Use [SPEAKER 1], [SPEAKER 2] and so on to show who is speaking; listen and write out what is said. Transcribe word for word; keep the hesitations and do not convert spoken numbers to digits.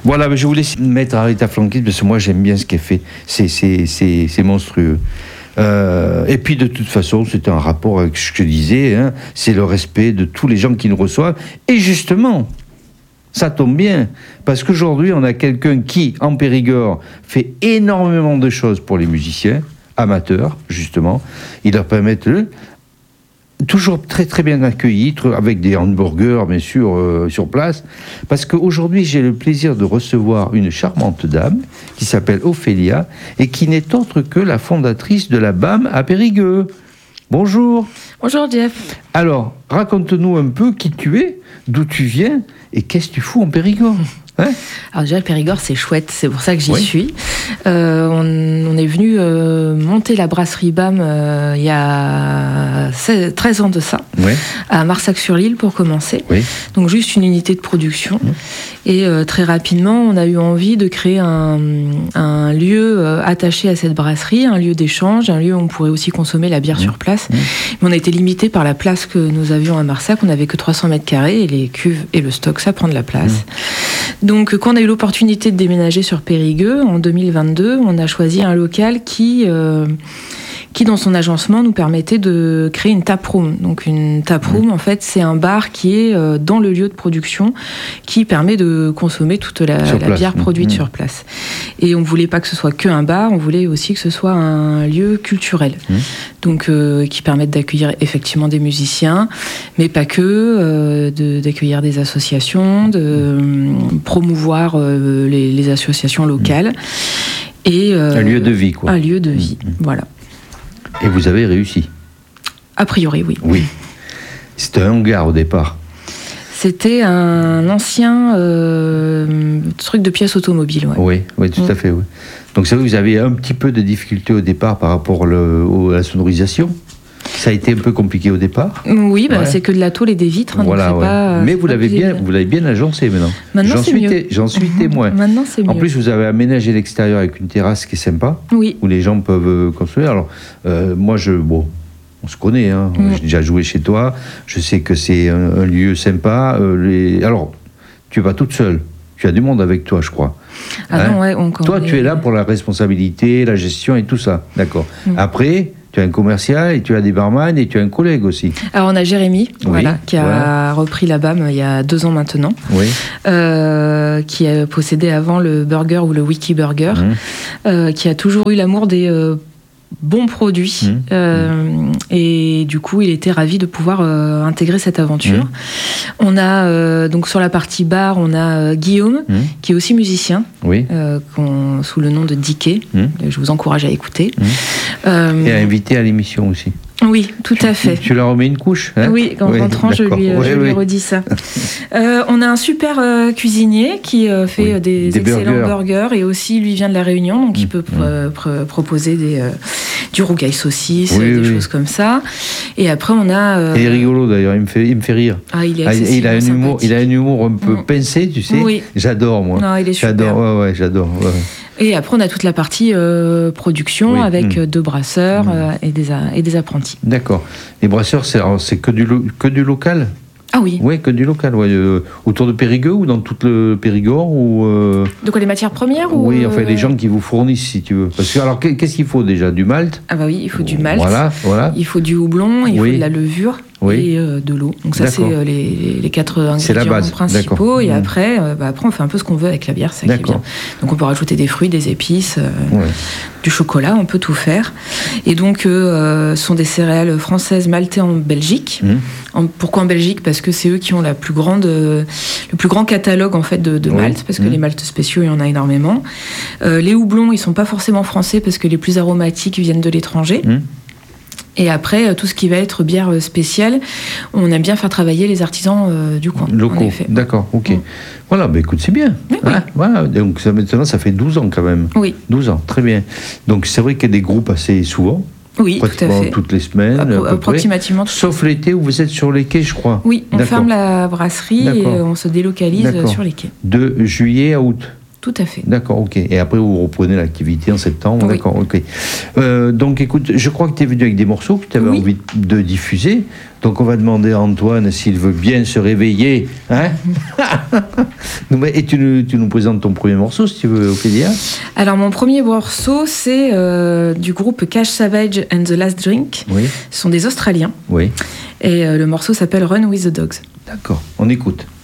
[SPEAKER 1] Voilà, mais je voulais mettre Aretha Franklin parce que moi j'aime bien ce qu'elle fait. C'est, c'est, c'est, c'est monstrueux. Euh, et puis de toute façon, c'est un rapport avec ce que je disais, hein, c'est le respect de tous les gens qui nous reçoivent. Et justement, ça tombe bien, parce qu'aujourd'hui, on a quelqu'un qui, en Périgord, fait énormément de choses pour les musiciens, amateurs, justement. Ils leur permettent de... toujours très très bien accueillis, avec des hamburgers bien sûr euh, sur place, parce qu'aujourd'hui j'ai le plaisir de recevoir une charmante dame qui s'appelle Ophélia et qui n'est autre que la fondatrice de la B A M à Périgueux. Bonjour.
[SPEAKER 2] Bonjour Jeff.
[SPEAKER 1] Alors, raconte-nous un peu qui tu es, d'où tu viens et qu'est-ce que tu fous en Périgord. Hein?
[SPEAKER 2] Alors déjà, le Périgord, c'est chouette, c'est pour ça que j'y
[SPEAKER 1] oui.
[SPEAKER 2] suis. Euh, on, on est venu euh, monter la brasserie B A M euh, il y a seize, treize ans de ça,
[SPEAKER 1] oui.
[SPEAKER 2] à Marsac-sur-l'Île pour commencer.
[SPEAKER 1] Oui.
[SPEAKER 2] Donc juste une unité de production.
[SPEAKER 1] Mmh.
[SPEAKER 2] Et euh, très rapidement, on a eu envie de créer un, un lieu euh, attaché à cette brasserie, un lieu d'échange, un lieu où on pourrait aussi consommer la bière mmh. sur place. Mmh. Mais on a été limité par la place que nous avions à Marsac. On n'avait que trois cents mètres carrés et les cuves et le stock, ça prend de la place. Mmh. Donc, quand on a eu l'opportunité de déménager sur Périgueux, en deux mille vingt-deux, on a choisi un local qui, euh, qui dans son agencement, nous permettait de créer une taproom. Donc, une taproom, mmh. en fait, c'est un bar qui est euh, dans le lieu de production, qui permet de consommer toute la, la bière produite mmh. sur place. Et on ne voulait pas que ce soit qu'un bar, on voulait aussi que ce soit un lieu culturel. Mmh. Donc, euh, qui permette d'accueillir effectivement des musiciens, mais pas que, euh, de, d'accueillir des associations, de euh, promouvoir euh, les, les associations locales. Et, euh,
[SPEAKER 1] un lieu de vie, quoi.
[SPEAKER 2] Un lieu de vie, mmh. voilà.
[SPEAKER 1] Et vous avez réussi?
[SPEAKER 2] A priori, oui.
[SPEAKER 1] Oui. C'était un hangar au départ.
[SPEAKER 2] C'était un ancien euh, truc de pièces automobiles. Ouais.
[SPEAKER 1] Oui, oui, tout mmh. à fait. Oui. Donc ça, vous avez un petit peu de difficulté au départ par rapport le, au, à la sonorisation. Ça a été un peu compliqué au départ.
[SPEAKER 2] Oui, bah,
[SPEAKER 1] ouais.
[SPEAKER 2] c'est que de la tôle et des vitres. Hein,
[SPEAKER 1] voilà,
[SPEAKER 2] donc c'est
[SPEAKER 1] ouais.
[SPEAKER 2] pas,
[SPEAKER 1] mais
[SPEAKER 2] c'est
[SPEAKER 1] vous l'avez bien, vous l'avez bien agencé maintenant.
[SPEAKER 2] Maintenant
[SPEAKER 1] j'en
[SPEAKER 2] c'est
[SPEAKER 1] suis
[SPEAKER 2] mieux.
[SPEAKER 1] Té- j'en suis témoin.
[SPEAKER 2] Maintenant c'est mieux.
[SPEAKER 1] En plus, vous avez aménagé l'extérieur avec une terrasse qui est sympa,
[SPEAKER 2] oui.
[SPEAKER 1] où les gens peuvent construire. Alors, euh, moi, je, bon, on se connaît. Hein. Mm. J'ai déjà joué chez toi. Je sais que c'est un, un lieu sympa. Euh, les... Alors, tu vas toute seule. Tu as du monde avec toi, je crois.
[SPEAKER 2] Ah hein non, ouais, on
[SPEAKER 1] toi, tu es là pour la responsabilité, la gestion et tout ça. D'accord. Mm. Après, tu as un commercial et tu as des barman et tu as un collègue aussi.
[SPEAKER 2] Alors, on a Jérémy, oui, voilà, qui a
[SPEAKER 1] voilà.
[SPEAKER 2] repris la B A M il y a deux ans maintenant.
[SPEAKER 1] Oui.
[SPEAKER 2] Euh, qui a possédé avant le burger ou le Wiki Burger. Mm. Euh, qui a toujours eu l'amour des... Euh, bons produits mmh. Euh, mmh. et du coup il était ravi de pouvoir euh, intégrer cette aventure. Mmh. On a euh, donc sur la partie bar on a euh, Guillaume mmh. qui est aussi musicien
[SPEAKER 1] oui.
[SPEAKER 2] euh, sous le nom de Diké. Mmh. Je vous encourage à écouter.
[SPEAKER 1] Mmh. Euh, et à inviter à l'émission aussi.
[SPEAKER 2] Oui, tout
[SPEAKER 1] tu,
[SPEAKER 2] à fait.
[SPEAKER 1] Tu, tu leur remets une couche hein?
[SPEAKER 2] Oui, en oui, rentrant, je lui,
[SPEAKER 1] oui,
[SPEAKER 2] je
[SPEAKER 1] oui.
[SPEAKER 2] lui redis ça. euh, on a un super euh, cuisinier qui euh, fait oui, des, des excellents burgers. burgers et aussi, lui vient de La Réunion, donc mmh, il peut mmh. pr- pr- proposer des, euh, du rougail saucisse, oui, des oui. choses comme ça. Et après, on a... Euh...
[SPEAKER 1] Il est rigolo d'ailleurs, il me fait, il me fait rire.
[SPEAKER 2] Ah, il est
[SPEAKER 1] ah, il, a un humour, il a un humour un peu mmh. pincé, tu sais.
[SPEAKER 2] Oui.
[SPEAKER 1] J'adore, moi.
[SPEAKER 2] Non, il est super.
[SPEAKER 1] J'adore, ouais, ouais, j'adore. Ouais.
[SPEAKER 2] Et après, on a toute la partie euh, production oui. avec mmh. deux brasseurs mmh. euh, et, des, et des apprentis.
[SPEAKER 1] D'accord. Les brasseurs, c'est, c'est que, du lo, que du local ?
[SPEAKER 2] Ah oui.
[SPEAKER 1] Oui, que du local. Ouais. Euh, autour de Périgueux ou dans tout le Périgord ou euh...
[SPEAKER 2] De quoi, les matières premières ou
[SPEAKER 1] Oui, enfin, les gens qui vous fournissent, si tu veux. Parce que, alors, qu'est-ce qu'il faut déjà ? Du malt ?
[SPEAKER 2] Ah bah oui, il faut du malt.
[SPEAKER 1] Voilà, voilà.
[SPEAKER 2] Il faut du houblon, il
[SPEAKER 1] oui.
[SPEAKER 2] faut de la levure. Oui. Et euh, de l'eau. Donc ça, D'accord. c'est euh, les, les quatre ingrédients principaux. D'accord. Et mmh. après, euh, bah, après, on fait un peu ce qu'on veut avec la bière, c'est ça qui est bien. Donc on peut rajouter des fruits, des épices, euh, ouais. du chocolat, on peut tout faire. Et donc, euh, ce sont des céréales françaises maltées en Belgique. Mmh. En, pourquoi en Belgique ? Parce que c'est eux qui ont la plus grande, euh, le plus grand catalogue en fait, de, de oui. malt, parce que mmh. les maltes spéciaux, il y en a énormément. Euh, les houblons, ils ne sont pas forcément français, parce que les plus aromatiques viennent de l'étranger. Mmh. Et après, tout ce qui va être bière spéciale, on aime bien faire travailler les artisans euh, du coin.
[SPEAKER 1] Locaux, d'accord, ok. Mmh. Voilà, bah écoute, c'est bien.
[SPEAKER 2] Oui,
[SPEAKER 1] hein, oui. Voilà. Donc ça, maintenant, ça fait douze ans quand même.
[SPEAKER 2] Oui.
[SPEAKER 1] douze ans, très bien. Donc c'est vrai qu'il y a des groupes assez souvent.
[SPEAKER 2] Oui,
[SPEAKER 1] pratiquement
[SPEAKER 2] tout à fait.
[SPEAKER 1] toutes les semaines.
[SPEAKER 2] Appro- approximativement. Tout
[SPEAKER 1] Sauf l'été où vous êtes sur les quais, je crois.
[SPEAKER 2] Oui, on
[SPEAKER 1] d'accord.
[SPEAKER 2] ferme la brasserie d'accord. et on se délocalise d'accord. sur les quais.
[SPEAKER 1] De juillet à août.
[SPEAKER 2] Tout à fait.
[SPEAKER 1] D'accord, ok. Et après, vous reprenez l'activité en septembre.
[SPEAKER 2] Oui.
[SPEAKER 1] D'accord, ok. Euh, donc, écoute, je crois que tu es venu avec des morceaux que tu avais oui. envie de diffuser. Donc, on va demander à Antoine s'il veut bien se réveiller. Hein Et tu nous, tu nous présentes ton premier morceau, si tu veux, Ophélia.
[SPEAKER 2] Alors, mon premier morceau, c'est euh, du groupe Cash Savage and the Last Drink.
[SPEAKER 1] Oui.
[SPEAKER 2] Ce sont des Australiens.
[SPEAKER 1] Oui.
[SPEAKER 2] Et euh, le morceau s'appelle Run with the Dogs.
[SPEAKER 1] D'accord, on écoute.